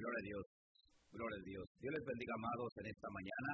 Gloria a Dios, gloria a Dios. Dios les bendiga, amados, en esta mañana.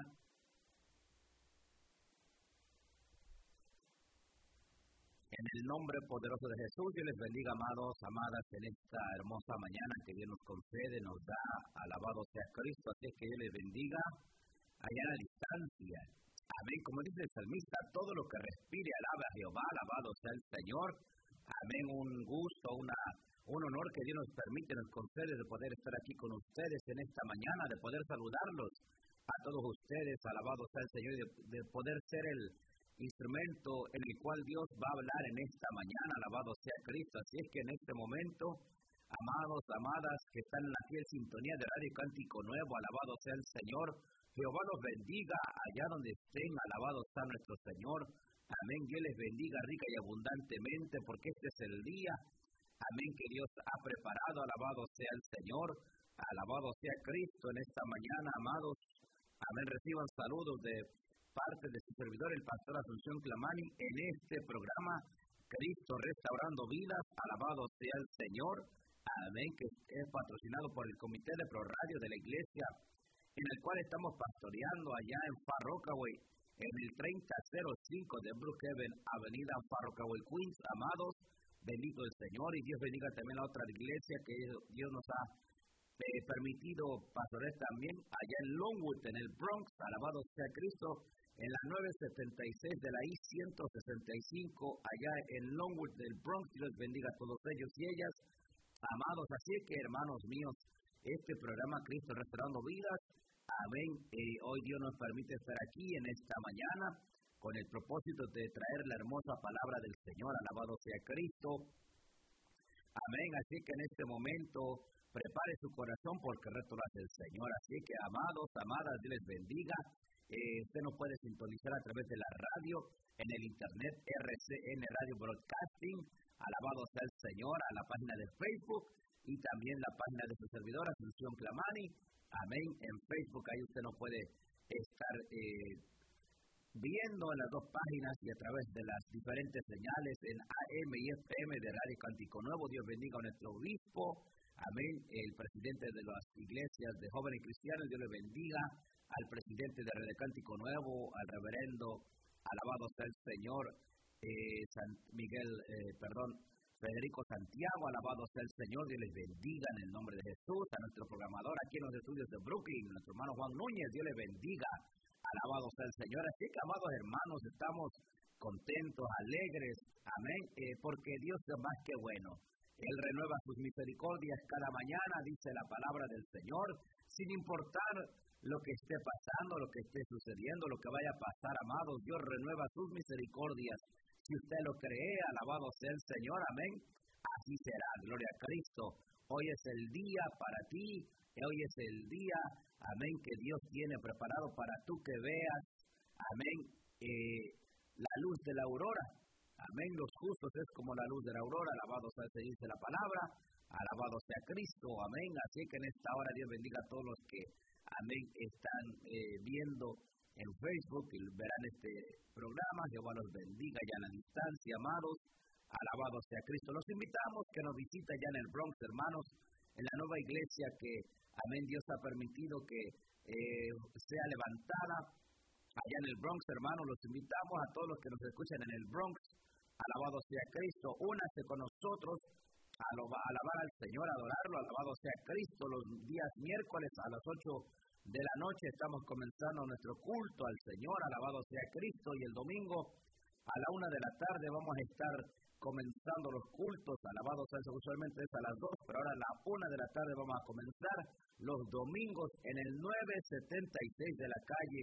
En el nombre poderoso de Jesús, Dios les bendiga, amados, amadas, en esta hermosa mañana que Dios nos concede, nos da. Alabado sea Cristo, así es que Dios les bendiga allá a la distancia. Amén. Como dice el salmista, todo lo que respire alabe a Jehová, alabado sea el Señor. Amén. Un gusto, un honor que Dios nos permite, nos concede de poder estar aquí con ustedes en esta mañana, de poder saludarlos a todos ustedes, alabado sea el Señor, de poder ser el instrumento en el cual Dios va a hablar en esta mañana, alabado sea Cristo. Así es que en este momento, amados, amadas, que están en la fiel sintonía de Radio Cántico Nuevo, alabado sea el Señor. Jehová los bendiga allá donde estén, alabado sea nuestro Señor. Amén. Dios les bendiga rica y abundantemente, porque este es el día, amén, que Dios ha preparado. Alabado sea el Señor, alabado sea Cristo en esta mañana, amados. Amén. Reciban saludos de parte de su servidor, el pastor Asunción Clamani, en este programa Cristo Restaurando Vidas. Alabado sea el Señor. Amén. Que es patrocinado por el Comité de ProRadio de la Iglesia, en el cual estamos pastoreando allá en Far Rockaway, en el 3005 de Brookhaven, Avenida Far Rockaway, Queens. Amados, bendito el Señor, y Dios bendiga también a otra iglesia que Dios nos ha permitido pastorear también allá en Longwood, en el Bronx. Alabado sea Cristo, en la 976 de la I-165, allá en Longwood del Bronx. Dios bendiga a todos ellos y ellas, amados. Así que, hermanos míos, este programa Cristo Restaurando Vidas, amén, hoy Dios nos permite estar aquí en esta mañana con el propósito de traer la hermosa palabra del Señor. Alabado sea Cristo. Amén. Así que en este momento prepare su corazón, porque el resto lo hace el Señor. Así que, amados, amadas, Dios les bendiga. Usted nos puede sintonizar a través de la radio, en el internet, RCN Radio Broadcasting. Alabado sea el Señor, a la página de Facebook y también la página de su servidor, Asunción Clamani. Amén. En Facebook, ahí usted nos puede estar viendo en las dos páginas y a través de las diferentes señales en AM y FM de Radio Cántico Nuevo. Dios bendiga a nuestro obispo, amén, el presidente de las iglesias de jóvenes cristianos. Dios le bendiga al presidente de Radio Cántico Nuevo, al reverendo, alabado sea el Señor, Federico Santiago, alabado sea el Señor. Dios les bendiga en el nombre de Jesús. A nuestro programador aquí en los estudios de Brooklyn, nuestro hermano Juan Núñez, Dios les bendiga. Alabado sea el Señor. Así que, amados hermanos, estamos contentos, alegres, amén, porque Dios es más que bueno. Él renueva sus misericordias cada mañana, dice la palabra del Señor, sin importar lo que esté pasando, lo que esté sucediendo, lo que vaya a pasar, amados. Dios renueva sus misericordias. Si usted lo cree, alabado sea el Señor, amén. Así será, gloria a Cristo. Hoy es el día para ti, hoy es el día, amén, que Dios tiene preparado para tú que veas, amén, la luz de la aurora. Amén, los justos es como la luz de la aurora. Alabado sea, se dice la palabra, alabado sea Cristo, amén. Así que en esta hora Dios bendiga a todos los que, amén, están viendo en Facebook y verán este programa. Jehová los bendiga ya a la distancia, amados. Alabado sea Cristo. Los invitamos que nos visiten ya en el Bronx, hermanos, en la nueva iglesia que, amén, Dios ha permitido que sea levantada allá en el Bronx, hermanos. Los invitamos a todos los que nos escuchan en el Bronx. Alabado sea Cristo. Únase con nosotros a alabar al Señor, a adorarlo. Alabado sea Cristo. Los días miércoles a las 8 de la noche estamos comenzando nuestro culto al Señor. Alabado sea Cristo. Y el domingo a la 1 de la tarde vamos a estar comenzando los cultos. Alabado sea el Señor. Usualmente es a las 2, pero ahora a la 1 de la tarde vamos a comenzar los domingos en el 976 de la calle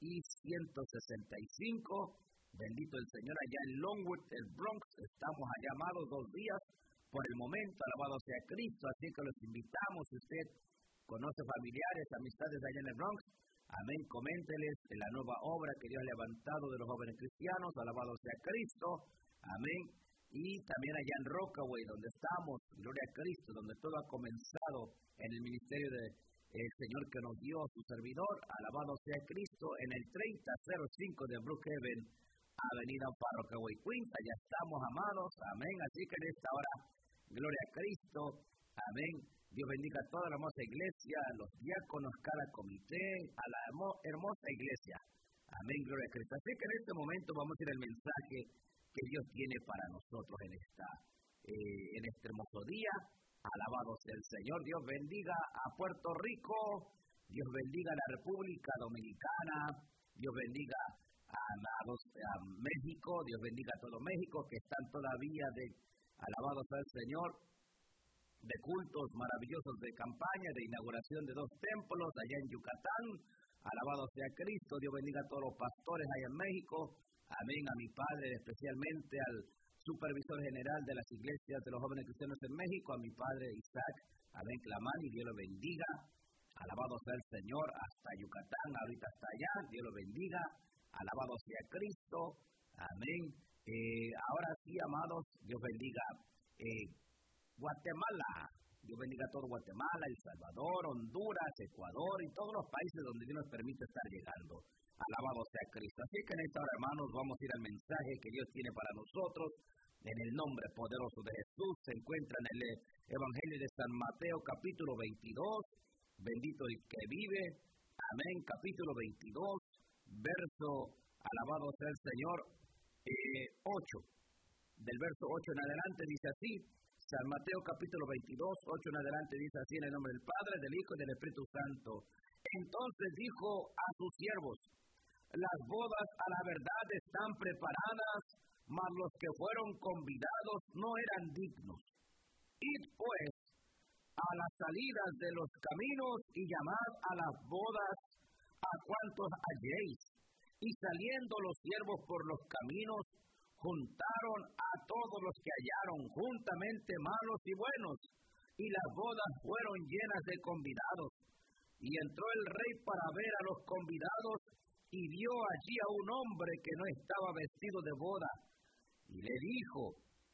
I-165. Bendito el Señor, allá en Longwood, el Bronx. Estamos allá, amados, 2 días por el momento. Alabado sea Cristo. Así que los invitamos. Si usted conoce familiares, amistades allá en el Bronx, amén, coménteles de la nueva obra que Dios ha levantado de los jóvenes cristianos. Alabado sea Cristo. Amén. Y también allá en Rockaway, donde estamos, gloria a Cristo, donde todo ha comenzado en el ministerio del Señor que nos dio su servidor. Alabado sea Cristo, en el 3005 de Brookhaven, Avenida Far Rockaway, Queens. Allá estamos, amados, amén. Así que en esta hora, gloria a Cristo, amén. Dios bendiga a toda la hermosa iglesia, a los diáconos, cada comité, a la hermosa iglesia. Amén, gloria a Cristo. Así que en este momento vamos a ir al mensaje que Dios tiene para nosotros en este hermoso día. Alabado sea el Señor. Dios bendiga a Puerto Rico, Dios bendiga a la República Dominicana, Dios bendiga a México, Dios bendiga a todo México que están todavía alabado sea el Señor, de cultos maravillosos de campaña, de inauguración de 2 templos allá en Yucatán. Alabado sea Cristo. Dios bendiga a todos los pastores allá en México. Amén. A mi padre, especialmente al supervisor general de las iglesias de los jóvenes cristianos en México, a mi padre Isaac. Amén. Clamán, y Dios lo bendiga. Alabado sea el Señor hasta Yucatán, ahorita hasta allá. Dios lo bendiga. Alabado sea Cristo. Amén. Ahora sí, amados, Dios bendiga Guatemala. Dios bendiga a todo Guatemala, El Salvador, Honduras, Ecuador y todos los países donde Dios nos permite estar llegando. Alabado sea Cristo. Así que en esta hora, hermanos, vamos a ir al mensaje que Dios tiene para nosotros. En el nombre poderoso de Jesús se encuentra en el Evangelio de San Mateo, capítulo 22. Bendito el que vive. Amén. Capítulo 22, verso, alabado sea el Señor, 8. Del verso 8 en adelante dice así. San Mateo capítulo 22, 8 en adelante dice así, en el nombre del Padre, del Hijo y del Espíritu Santo. Entonces dijo a sus siervos: las bodas a la verdad están preparadas, mas los que fueron convidados no eran dignos. Id pues a las salidas de los caminos y llamad a las bodas a cuantos halléis. Y saliendo los siervos por los caminos, juntaron a todos los que hallaron, juntamente malos y buenos, y las bodas fueron llenas de convidados. Y entró el rey para ver a los convidados, y vio allí a un hombre que no estaba vestido de boda. Y le dijo: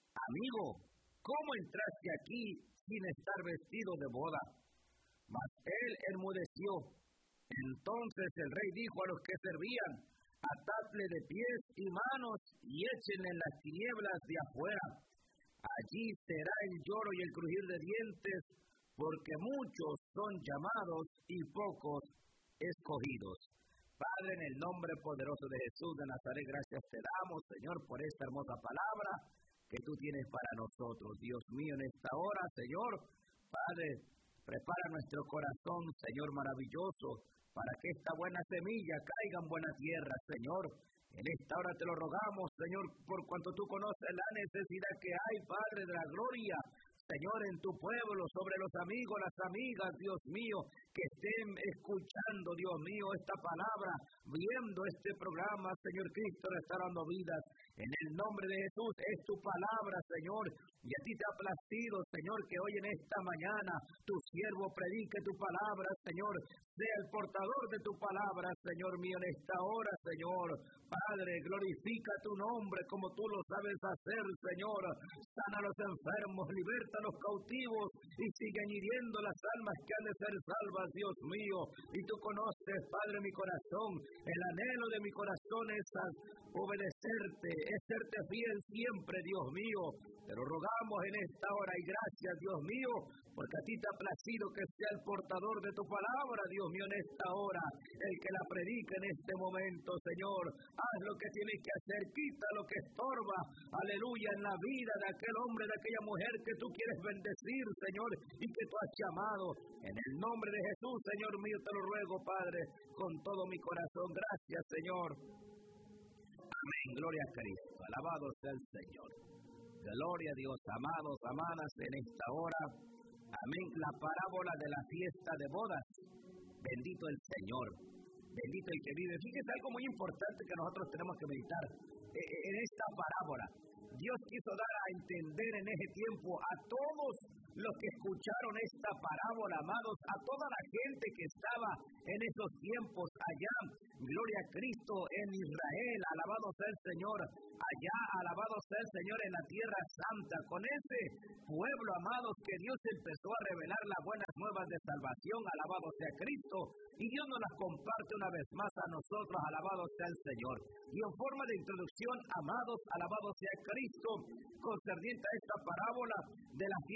amigo, ¿cómo entraste aquí sin estar vestido de boda? Mas él enmudeció. Entonces el rey dijo a los que servían: atadle de pies y manos y échenle en las tinieblas de afuera. Allí será el lloro y el crujir de dientes, porque muchos son llamados y pocos escogidos. Padre, en el nombre poderoso de Jesús de Nazaret, gracias te damos, Señor, por esta hermosa palabra que tú tienes para nosotros. Dios mío, en esta hora, Señor, Padre, prepara nuestro corazón, Señor maravilloso, para que esta buena semilla caiga en buena tierra, Señor. En esta hora te lo rogamos, Señor, por cuanto tú conoces la necesidad que hay, Padre de la gloria, Señor, en tu pueblo, sobre los amigos, las amigas, Dios mío, que estén escuchando, Dios mío, esta palabra, viendo este programa, Señor Cristo, restaurando vidas. En el nombre de Jesús es tu palabra, Señor, y a ti te ha placido, Señor, que hoy en esta mañana tu siervo predique tu palabra, Señor, sea el portador de tu palabra, Señor mío, en esta hora, Señor. Padre, glorifica tu nombre como tú lo sabes hacer, Señor. Sana a los enfermos, liberta a los cautivos y siguen hiriendo las almas que han de ser salvas, Dios mío. Y tú conoces, Padre, mi corazón. El anhelo de mi corazón es obedecerte, es serte fiel siempre, Dios mío. Te lo rogamos en esta hora y gracias, Dios mío, porque a ti te ha placido que sea el portador de tu palabra, Dios mío, en esta hora, el que la predica en este momento, Señor. Haz lo que tienes que hacer, quita lo que estorba, aleluya, en la vida de aquel hombre, de aquella mujer que tú quieres bendecir, Señor, y que tú has llamado. En el nombre de Jesús, Señor mío, te lo ruego, Padre, con todo mi corazón. Gracias, Señor. Amén. Gloria a Cristo. Alabado sea el Señor. Gloria a Dios, amados, amadas, en esta hora. Amén. La parábola de la fiesta de bodas. Bendito el Señor. Bendito el que vive. Fíjese algo muy importante que nosotros tenemos que meditar en esta parábola. Dios quiso dar a entender en ese tiempo a todos los que escucharon esta parábola, amados, a toda la gente que estaba en esos tiempos allá, gloria a Cristo, en Israel, alabado sea el Señor, allá, alabado sea el Señor en la tierra santa, con ese pueblo, amados, que Dios empezó a revelar las buenas nuevas de salvación, alabado sea Cristo, y Dios nos las comparte una vez más a nosotros, alabado sea el Señor. Y en forma de introducción, amados, alabado sea Cristo, concerniente a esta parábola de la fiesta de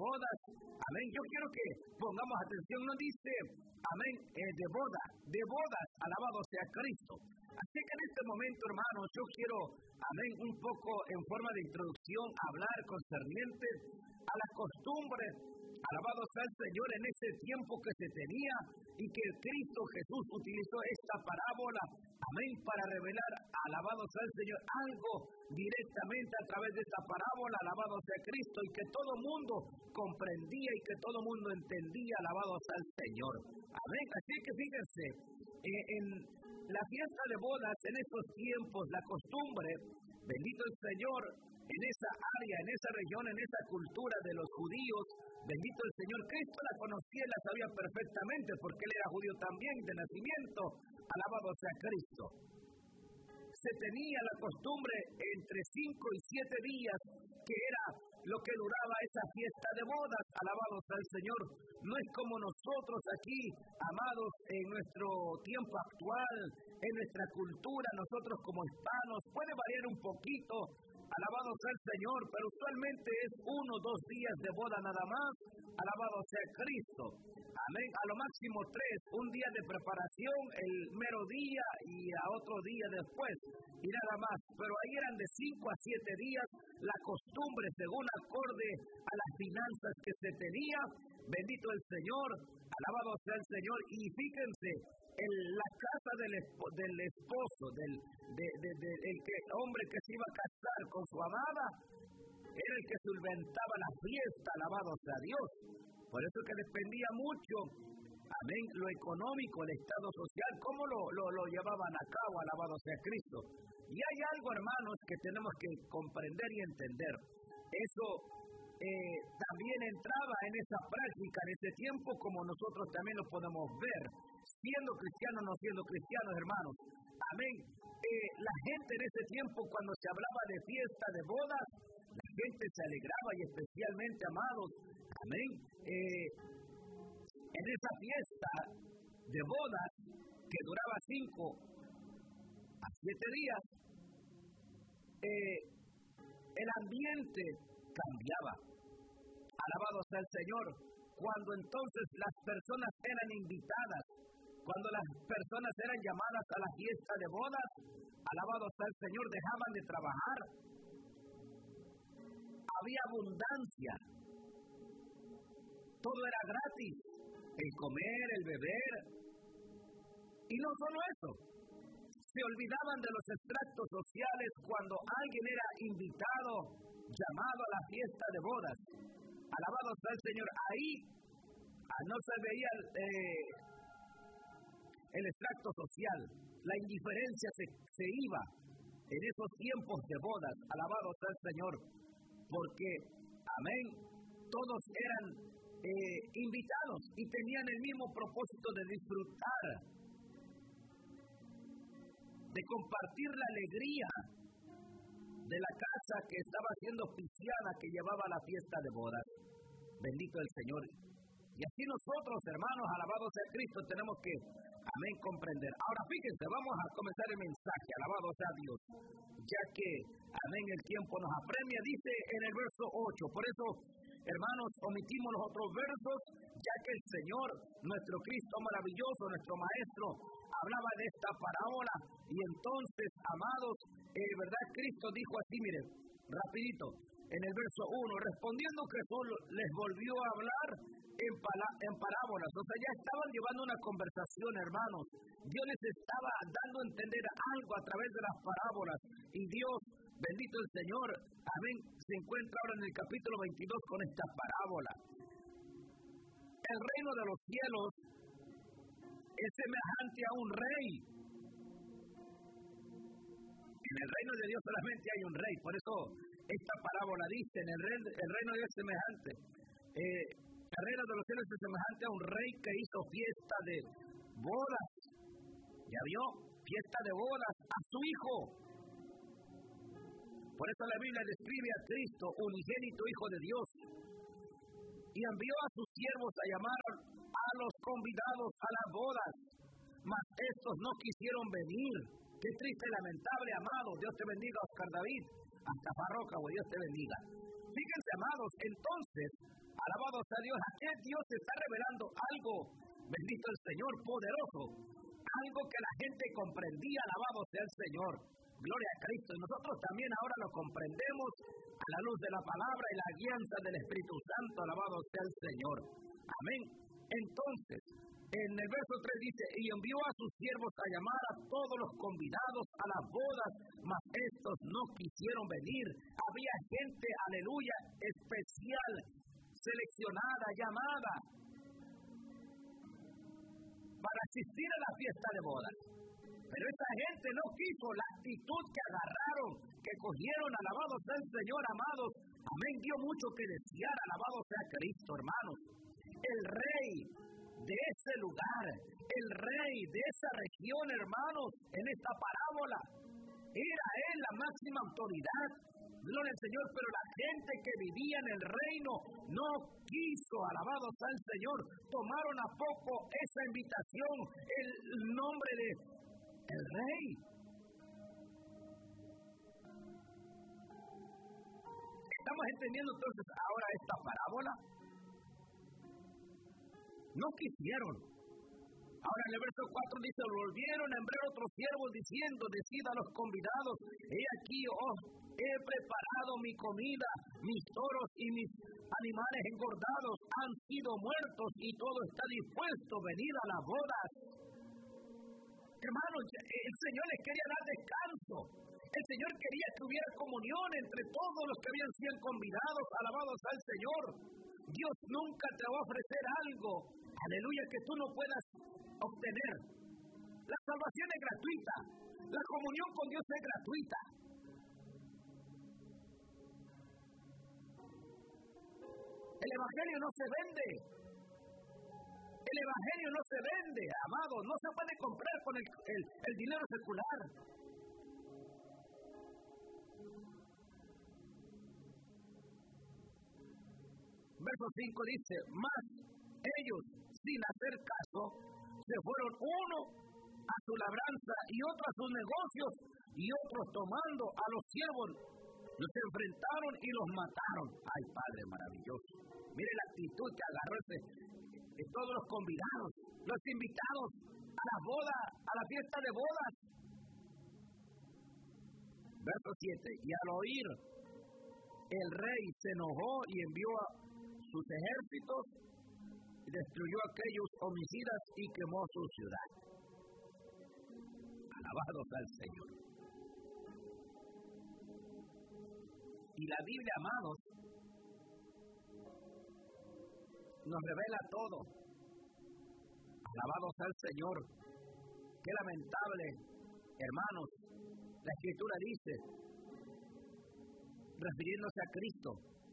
bodas. Amén. Yo quiero que pongamos atención, no dice, amén, de bodas, alabado sea Cristo. Así que en este momento, hermanos, yo quiero, amén, un poco en forma de introducción, hablar concerniente a las costumbres, alabado sea el Señor, en ese tiempo que se tenía y que Cristo Jesús utilizó esta parábola, amén, para revelar, alabado sea el Señor, algo directamente a través de esta parábola, alabado sea Cristo, y que todo mundo comprendía y que todo mundo entendía, alabado sea el Señor. Amén. Así que fíjense, en la fiesta de bodas, en estos tiempos, la costumbre, bendito el Señor, en esa área, en esa región, en esa cultura de los judíos, bendito el Señor, Cristo la conocía y la sabía perfectamente, porque Él era judío también de nacimiento, alabado sea Cristo. Se tenía la costumbre entre 5 y 7 días, que era lo que duraba esa fiesta de bodas, alabado sea el Señor. No es como nosotros aquí, amados, en nuestro tiempo actual, en nuestra cultura, nosotros como hispanos, puede variar un poquito, alabado sea el Señor, pero usualmente es 1 o 2 días de boda nada más, alabado sea Cristo. Amén. A lo máximo 3, un día de preparación, el mero día y a otro día después, y nada más. Pero ahí eran de 5 a 7 días la costumbre, según acorde a las finanzas que se tenía. Bendito el Señor, alabado sea el Señor. Y fíjense, en la casa del esposo, el hombre que se iba a casar con su amada, era el que solventaba la fiesta, alabado sea Dios. Por eso que dependía mucho, amén, lo económico, el estado social, cómo lo llevaban a cabo, alabado sea Cristo. Y hay algo, hermanos, que tenemos que comprender y entender. Eso también entraba en esa práctica, en ese tiempo, como nosotros también lo podemos ver, siendo cristianos o no siendo cristianos, hermanos. Amén. La gente en ese tiempo, cuando se hablaba de fiesta, de bodas, la gente se alegraba, y especialmente, amados, amén, en esa fiesta de bodas que duraba 5 a 7 días, el ambiente cambiaba. Alabado sea el Señor. Cuando entonces las personas eran invitadas, cuando las personas eran llamadas a la fiesta de bodas, alabado sea el Señor, dejaban de trabajar. Había abundancia. Todo era gratis, el comer, el beber. Y no solo eso, se olvidaban de los extractos sociales cuando alguien era invitado, llamado a la fiesta de bodas. Alabado sea el Señor. Ahí no se veía el extracto social, la indiferencia se iba en esos tiempos de bodas. Alabado sea el Señor, porque, amén, todos eran invitados y tenían el mismo propósito de disfrutar, de compartir la alegría de la casa que estaba siendo oficiada, que llevaba la fiesta de bodas. Bendito el Señor. Y así nosotros, hermanos, alabados sea Cristo, tenemos que, amén, comprender. Ahora fíjense, vamos a comenzar el mensaje, alabado sea Dios, ya que, amén, el tiempo nos apremia. Dice en el verso 8, por eso, hermanos, omitimos los otros versos, ya que el Señor, nuestro Cristo maravilloso, nuestro Maestro, hablaba de esta parábola. Y entonces, amados, ¿verdad? Cristo dijo así, miren, rapidito, en el verso 1, respondiendo Jesús les volvió a hablar en parábolas. O sea, ya estaban llevando una conversación, hermanos. Dios les estaba dando a entender algo a través de las parábolas. Y Dios, bendito el Señor, amén, se encuentra ahora en el capítulo 22 con esta parábola. El reino de los cielos es semejante a un rey. En el reino de Dios solamente hay un rey. Por eso esta parábola dice, el reino de Dios es semejante. El reino de los cielos es semejante a un rey que hizo fiesta de bodas. ¿Ya vio? Fiesta de bodas a su hijo. Por eso la Biblia describe a Cristo, unigénito Hijo de Dios, y envió a sus siervos a llamar a los convidados a las bodas, mas estos no quisieron venir. Qué triste y lamentable, amado. Dios te bendiga, Oscar David, hasta Parroca, Dios te bendiga. Fíjense, amados, entonces, Alabado sea Dios. Aquí Dios está revelando algo, bendito el Señor, poderoso. Algo que la gente comprendía, alabado sea el Señor. Gloria a Cristo. Y nosotros también ahora lo comprendemos a la luz de la palabra y la guianza del Espíritu Santo. Alabado sea el Señor. Amén. Entonces, en el verso 3 dice, y envió a sus siervos a llamar a todos los convidados a las bodas, mas estos no quisieron venir. Había gente, aleluya, especial, seleccionada, llamada, para asistir a la fiesta de bodas. Pero esa gente no quiso. La actitud que agarraron, que cogieron, alabado sea el Señor, amados. Amén, dio mucho que desear, alabado sea Cristo, hermanos. El rey de ese lugar, el rey de esa región, hermanos, en esta parábola, era él la máxima autoridad. Gloria al Señor, pero la gente que vivía en el reino no quiso, alabado sea el Señor, tomaron a poco esa invitación, el nombre de el rey. ¿Estamos entendiendo entonces ahora esta parábola? No quisieron. Ahora en el verso 4 dice, volvieron a enviar otros siervos diciendo, decid a los convidados, he aquí, he preparado mi comida, mis toros y mis animales engordados han sido muertos y todo está dispuesto, venid a las bodas. Hermanos, el Señor les quería dar descanso. El Señor quería que hubiera comunión entre todos los que habían sido convidados, alabados al Señor. Dios nunca te va a ofrecer algo, aleluya, que tú no puedas obtener. La salvación es gratuita. La comunión con Dios es gratuita. El evangelio no se vende. El evangelio no se vende, amados. No se puede comprar con el dinero secular. Verso 5 dice, mas ellos, sin hacer caso, se fueron uno a su labranza y otro a sus negocios, y otros tomando a los siervos, los enfrentaron y los mataron. Ay, Padre maravilloso. Mire la actitud que agarró de todos los convidados, los invitados a la boda, a la fiesta de bodas. Verso 7, y al oír, el rey se enojó y envió a sus ejércitos y destruyó a aquellos homicidas y quemó su ciudad. Alabados al Señor. Y la Biblia, amados, nos revela todo. Alabados al Señor. Qué lamentable, hermanos. La Escritura dice, refiriéndose a Cristo,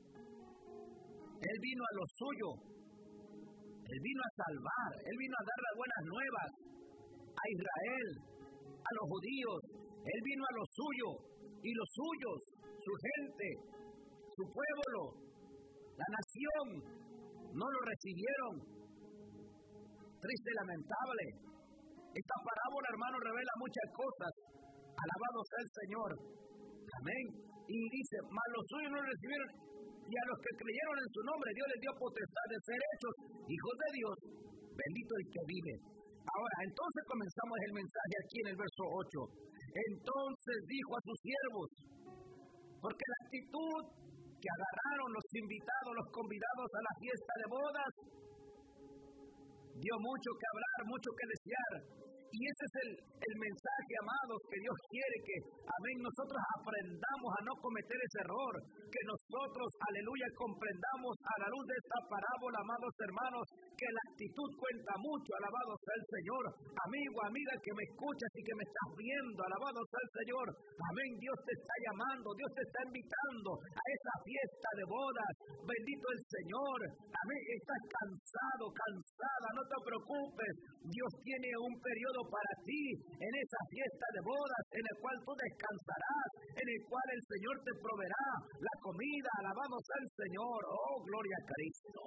Él vino a lo suyo, Él vino a salvar, Él vino a dar las buenas nuevas a Israel, a los judíos. Él vino a lo suyo y los suyos, su gente, su pueblo, la nación, no lo recibieron. Triste y lamentable. Esta parábola, hermano, revela muchas cosas. Alabado sea el Señor. Amén. Y dice, mas los suyos no lo recibieron, y a los que creyeron en su nombre, Dios les dio potestad de ser hechos hijos de Dios. Bendito el que vive. Ahora, entonces comenzamos el mensaje aquí en el verso 8. Entonces dijo a sus siervos, porque la actitud que agarraron los invitados, los convidados a la fiesta de bodas, dio mucho que hablar, mucho que desear. Y ese es el mensaje, amados, que Dios quiere que, amén, nosotros aprendamos a no cometer ese error. Que nosotros, aleluya, comprendamos a la luz de esta parábola, amados hermanos, que la actitud cuenta mucho. Alabado sea el Señor. Amigo, amiga, que me escuchas y que me estás viendo, alabado sea el Señor. Amén, Dios te está llamando, Dios te está invitando a esa fiesta de bodas. Bendito el Señor. Amén, estás cansado, cansada, no te preocupes. Dios tiene un periodo para ti en esa fiesta de bodas, en el cual tú descansarás, en el cual el Señor te proveerá la comida. Alabamos al Señor. Oh, gloria a Cristo.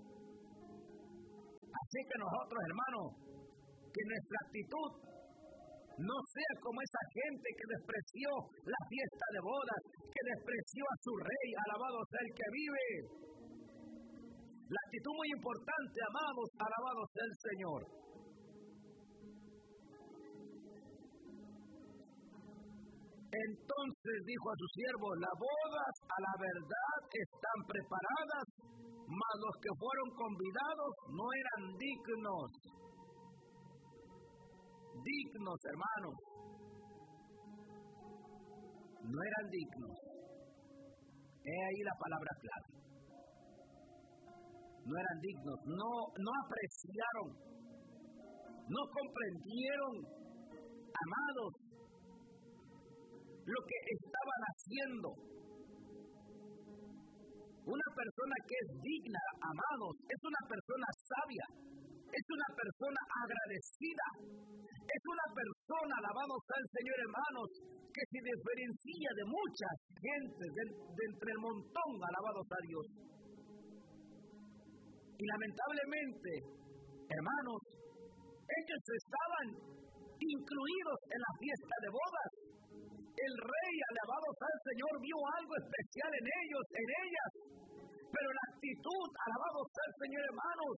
Así que nosotros, hermanos, que nuestra actitud no sea como esa gente que despreció la fiesta de bodas, que despreció a su rey. Alabado sea el que vive. La actitud muy importante, amados, alabado sea el Señor. Entonces dijo a sus siervos: las bodas a la verdad están preparadas, mas los que fueron convidados no eran dignos. Dignos, hermanos. No eran dignos. He ahí la palabra clave. No eran dignos, no apreciaron, no comprendieron, amados, lo que estaban haciendo. Una persona que es digna, amados, es una persona sabia, es una persona agradecida, es una persona, alabado sea el Señor, hermanos, que se diferencia de muchas gentes, de entre el montón, alabado sea Dios. Y lamentablemente, hermanos, ellos estaban incluidos en la fiesta de bodas. El rey, alabado sea el Señor, vio algo especial en ellos, en ellas. Pero la actitud, alabado sea el Señor, hermanos,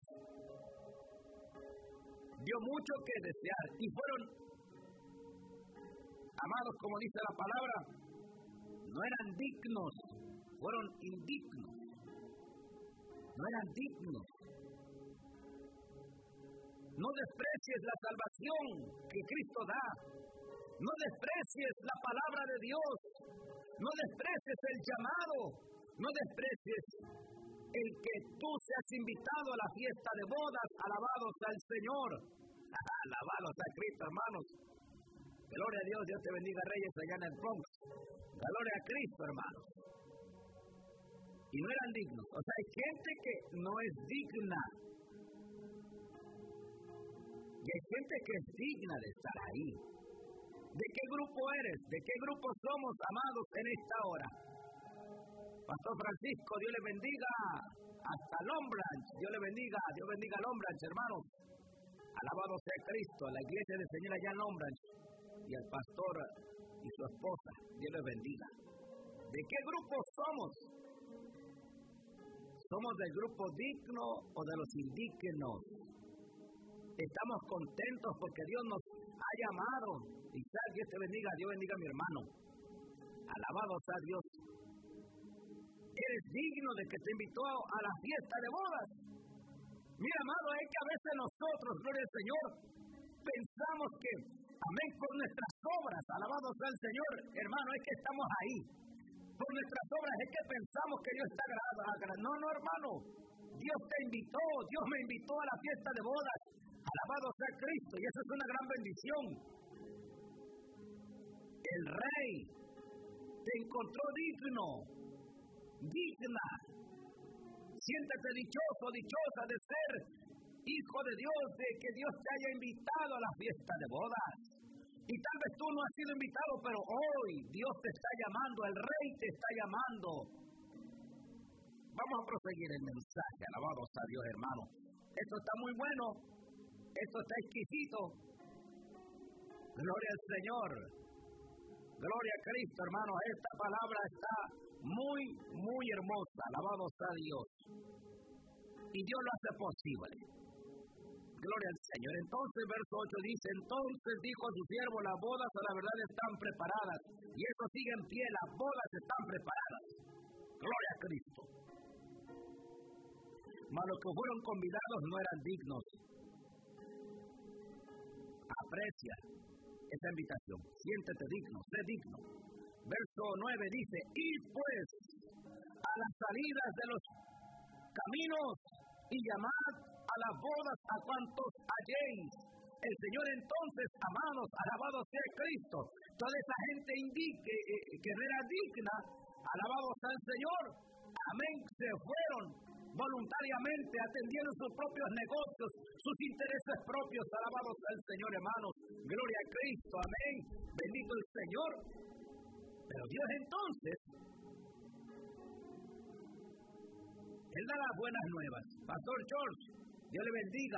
dio mucho que desear. Y fueron, amados, como dice la palabra, no eran dignos, fueron indignos. No eran dignos. No desprecies la salvación que Cristo da. No desprecies la palabra de Dios. No desprecies el llamado. No desprecies el que tú seas invitado a la fiesta de bodas. Alabados al Señor. Alabados a Cristo, hermanos. Gloria a Dios. Dios te bendiga, Reyes, allá en el Bronx. Gloria a Cristo, hermanos. Y no eran dignos. O sea, hay gente que no es digna. Y hay gente que es digna de estar ahí. ¿De qué grupo eres? ¿De qué grupo somos, amados, en esta hora? Pastor Francisco, Dios le bendiga. Hasta Long Branch, Dios le bendiga. Dios bendiga a Long Branch, hermanos. Alabado sea Cristo, a la iglesia del Señor allá en Long Branch. Y al pastor y su esposa, Dios les bendiga. ¿De qué grupo somos? ¿Somos del grupo digno o de los indignos? Estamos contentos porque Dios nos ha llamado. Isaac, Dios te bendiga, Dios bendiga a mi hermano. Alabado sea Dios. Eres digno de que te invitó a la fiesta de bodas. Mira, amado, es que a veces nosotros, gloria al Señor, pensamos que, amén, por nuestras obras, alabado sea el Señor, hermano, es que estamos ahí. Por nuestras obras es que pensamos que Dios está agradado. No, hermano. Dios te invitó, Dios me invitó a la fiesta de bodas. Alabado sea Cristo, y eso es una gran bendición. El Rey te encontró digno, digna. Siéntete dichoso, dichosa de ser hijo de Dios, de que Dios te haya invitado a la fiesta de bodas. Y tal vez tú no has sido invitado, pero hoy Dios te está llamando, el Rey te está llamando. Vamos a proseguir el mensaje, alabado sea Dios, hermano. Esto está muy bueno, esto está exquisito. Gloria al Señor, gloria a Cristo, hermano. Esta palabra está muy, muy hermosa, alabado sea Dios. Y Dios lo hace posible. Gloria al Señor. Entonces, verso 8 dice: entonces dijo a su siervo, las bodas a la verdad están preparadas. Y eso sigue en pie, las bodas están preparadas. Gloria a Cristo. Mas los que fueron convidados no eran dignos. Aprecia esa invitación. Siéntete digno, sé digno. Verso 9 dice: y pues a las salidas de los caminos y llamad a las bodas a cuantos halléis. El Señor entonces, amados, alabado sea Cristo. Toda esa gente que no era digna, alabado sea el Señor. Amén, se fueron voluntariamente, atendieron sus propios negocios, sus intereses propios, alabado sea el Señor, hermanos. Gloria a Cristo, amén. Bendito el Señor. Pero Dios entonces, Él da las buenas nuevas. Pastor George, Dios le bendiga.